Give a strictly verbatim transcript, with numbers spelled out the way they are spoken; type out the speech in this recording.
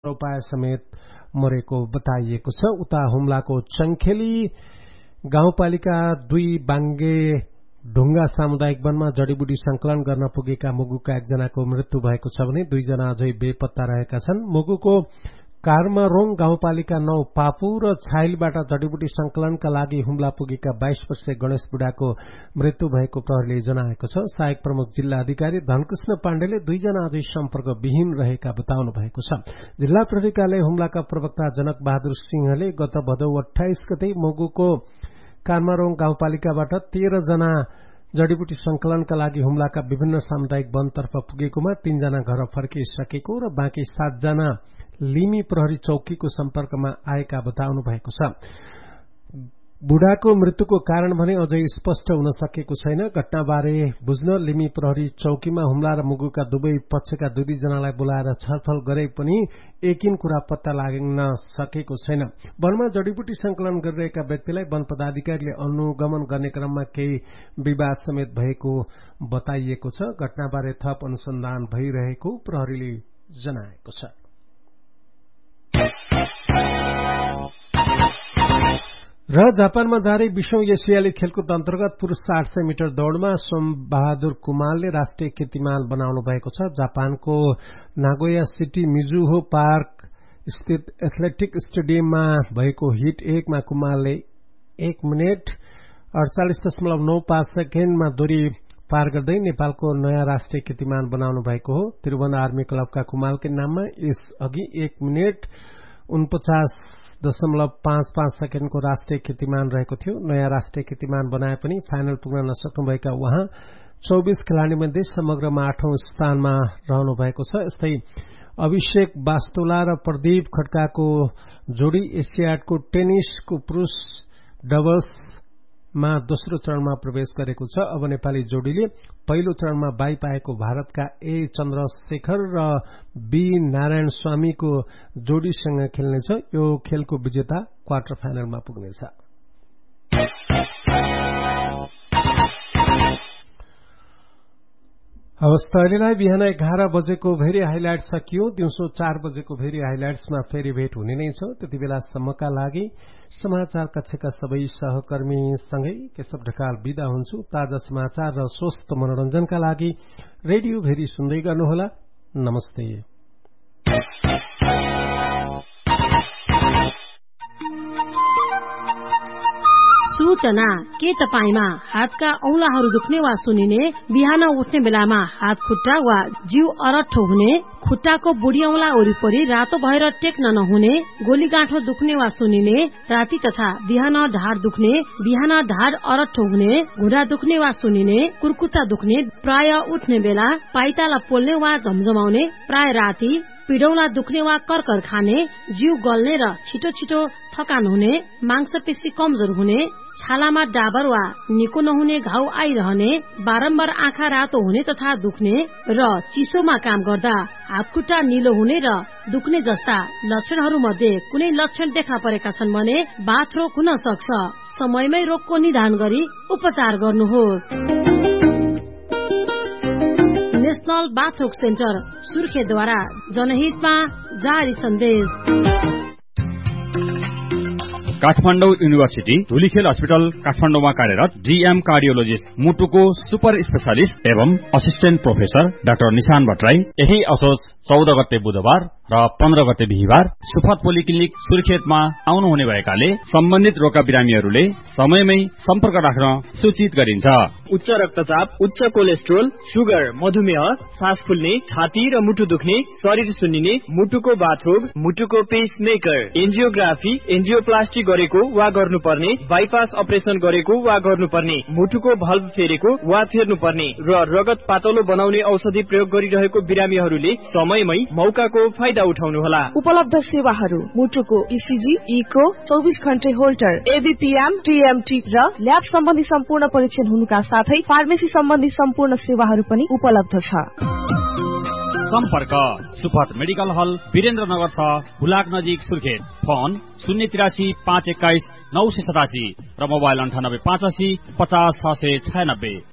उपाय समेत मरेको बताइएको छ। उता हुम्लाको चङ्खेली गाउँपालिका दुई बाङ्गे ढुङ्गा सामुदायिक वनमा जडीबुटी संकलन गर्न पुगेका मुगुका एकजनाको मृत्यु भएको छ भने दुईजना अझै बेपत्ता रहेका छन्। मुगुको कार्मारोङ गाउँपालिका नौ पापु र छाइलबाट जडीबुटी संकलनका लागि हुम्ला पुगेका बाइस वर्षीय गणेश बुढाको मृत्यु भएको प्रहरीले जनाएको छ। सहायक प्रमुख जिल्ला अधिकारी धनकृष्ण पाण्डेले दुईजना अझै सम्पर्कविहीन रहेका बताउनु भएको छ। जिल्ला प्रहरी कार्यालय हुम्लाका प्रवक्ता जनक बहादुर सिंहले गत भदौ अठाइस गते मुगुको कार्मारोङ गाउँपालिकाबाट तेह्र जना जडीबुटी संकलनका लागि हुम्लाका विभिन्न सामुदायिक वनतर्फ पुगेकोमा तीनजना घर फर्किसकेको र बाँकी सातजना लिमी प्रहरी चौकीको सम्पर्कमा आएका बताउनु भएको छ। बुढाको मृत्युको कारण भने अझै स्पष्ट हुन सकेको छैन। घटनाबारे बुझ्न लिमी प्रहरी चौकीमा हुम्ला र मुगुका दुवै पक्षका दुई दुईजनालाई बोलाएर छलफल गरे पनि एकिन कुरा पत्ता लाग्न सकेको छैन। वनमा जडीबुटी संकलन गरिरहेका व्यक्तिलाई वन पदाधिकारीले अनुगमन गर्ने क्रममा केही विवाद समेत भएको बताइएको छ। घटनाबारे थप अनुसन्धान भइरहेको प्रहरीले जनाएको छ। र जापानमा जारी विश्व एसियाली खेलकुद अन्तर्गत पुरूष आठ सय मिटर दौड़मा सोमबहादुर कुमारले राष्ट्रिय कीर्तिमान बनाउनु भएको छ। जापानको नागोया सिटी मिजुहो पार्क स्थित एथलेटिक स्टेडियममा भएको हिट एकमा कुमारले एक मिनट अडचालिस दशमलव नौ पाँच सेकेण्डमा दूरी पार गर्दै नेपालको नयाँ राष्ट्रिय कीर्तिमान बनाउनु भएको हो। त्रिभुवन आर्मी क्लबका कुमारकै नाममा यस अघि एक मिनट उनपचास दशमलव पाँच पाँच सेकेण्डको राष्ट्रिय कीर्तिमान रहेको थियो। नयाँ राष्ट्रिय कीर्तिमान बनाए पनि फाइनल पुग्न नसक्नुभएका उहाँ चौबीस खेलाड़ी मध्ये समग्रमा आठौं स्थानमा रहनु भएको छ। यस्तै अभिषेक बास्तोला र प्रदीप खड्काको जोडी एसियाडको टेनिसको पुरूष डबल्समा दोस्रो चरणमा प्रवेश गरेको छ। अब नेपाली जोडीले पहिलो चरणमा बाई पाएको भारतका ए चन्द्रशेखर र बी नारायण स्वामीको जोडीसँग खेल्नेछ। यो खेलको विजेता क्वार्टर फाइनलमा पुग्नेछ। हवस् अहिलेलाई बिहान एघार बजेको भेरी हाइलाइट सकियो। दिउँसो चार बजेको भेरी हाइलाइट्समा फेरि भेट हुने नै छ। त्यति बेलासम्मका लागि समाचार कक्षका सबै सहकर्मीसँगै केशव ढकाल बिदा हुन्छु। ताजा समाचार र स्वस्थ मनोरञ्जनका लागि रेडियो भेरी सुन्दै गर्नुहोला। नमस्ते। सूचना के तपाईमा हातका औंलाहरू दुख्ने वा सुनिने, बिहान उठ्ने बेलामा हात खुट्टा वा जिउ अरट्ठो हुने, खुट्टाको बुढी औंला वरिपरि रातो भएर टेक्न नहुने, गोलीगाँठो दुख्ने वा सुनिने, राति तथा बिहान ढाड दुख्ने, बिहान ढाड अरट्ठो हुने, घुँडा दुख्ने वा सुनिने, कुर्कुच्चा दुख्ने, प्राय उठ्ने बेला पाइताला पोल्ने वा झमझमाउने, प्राय राति पिडौला दुख्ने वा कर्कर खाने, जिउ गल्ने र छिटो छिटो थकान हुने, मांसपेशी कमजोर हुने, छालामा डाबर वा निको नहुने घाउ आइरहने, बारम्बार आँखा रातो हुने तथा दुख्ने र चिसोमा काम गर्दा हातखुट्टा निलो हुने र दुख्ने जस्ता लक्षणहरू मध्ये कुनै लक्षण देखा परेका छन् भने बाथरोग हुन सक्छ। समयमै रोगको निदान गरी उपचार गर्नुहोस्। नेशनल बाथरोग सेन्टर सुर्खेतद्वारा जनहितमा जारी सन्देश। काठमाडौँ युनिभर्सिटी धुलीखेल अस्पताल काठमाडौँमा कार्यरत डीएम कार्डियोलोजिस्ट मुटुको सुपर स्पेशलिस्ट एवं असिस्टेन्ट प्रोफेसर डाक्टर निशान भट्टराई यही असोज चौध गते बुधबार र पन्ध्र गते बिहिबार सुफत पोलिक्लिनिक सुर्खेतमा आउनुहुने भएकाले सम्बन्धित रोगका बिरामीहरूले समयमै सम्पर्क राख्न सूचित गरिन्छ। उच्च रक्तचाप, उच्च कोलेस्ट्रोल, सुगर, मधुमेह, सास फुल्ने, छाती र मुटु दुख्ने, शरीर सुन्निने, मुटुको बाथरोग, मुटुको पेसमेकर, एन्जियोग्राफी, एन्जियोप्लास्टी गरेको वा गर्नुपर्ने, बाइपास अपरेसन गरेको वा गर्नुपर्ने, मुटुको भल्भ फेरेको वा फेर्नुपर्ने र रगत पातलो बनाउने औषधि प्रयोग गरिरहेको बिरामीहरूले समयमै मौकाको फाइदा उठाउनुहोला। उपलब्ध सेवाहरू मुटुको इसिजी, इको, चौबिस घण्टे होल्टर, एबीपीएम, टीएमटी र ल्याब सम्बन्धी सम्पूर्ण परीक्षण हुनुका साथै फार्मेसी सम्बन्धी सम्पूर्ण सेवाहरू पनि उपलब्ध छ। सम्पर्क सुफत मेडिकल हल वीरेन्द्रनगर छ, हुलाक नजिक सुर्खेत। फोन शून्य तिरासी पाँच एक्काइस नौ सय सतासी र मोबाइल अन्ठानब्बे पाँच असी पचास छ सय छयानब्बे।